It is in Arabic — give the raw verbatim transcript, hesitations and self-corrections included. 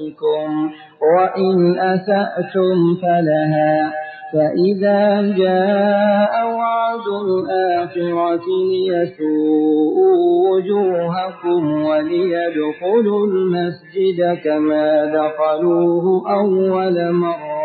وإن أسأتم فلها فإذا جاء وعد الآخرة ليسوءوا وجوهكم وليدخلوا المسجد كما دخلوه أول مرة